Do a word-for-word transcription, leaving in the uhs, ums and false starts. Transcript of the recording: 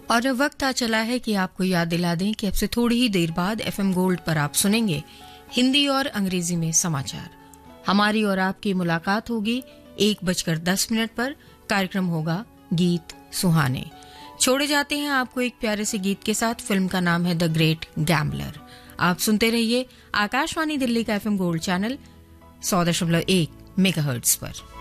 और अब वक्त आ चला है कि आपको याद दिला दें कि अब से थोड़ी ही देर बाद एफएम गोल्ड पर आप सुनेंगे हिंदी और अंग्रेजी में समाचार। हमारी और आपकी मुलाकात होगी एक बजकर दस मिनट पर। कार्यक्रम होगा गीत सुहाने। छोड़े जाते हैं आपको एक प्यारे से गीत के साथ। फिल्म का नाम है द ग्रेट गैम्बलर। आप सुनते रहिए आकाशवाणी दिल्ली का एफएम गोल्ड चैनल सौ दशमलव एक मेगाहर्ट्ज पर।